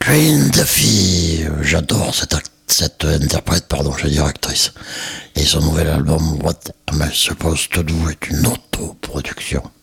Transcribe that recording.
Green Duffy, j'adore cette interprète, je veux dire actrice. Et son nouvel album What Am I Supposed to Do est une autoproduction.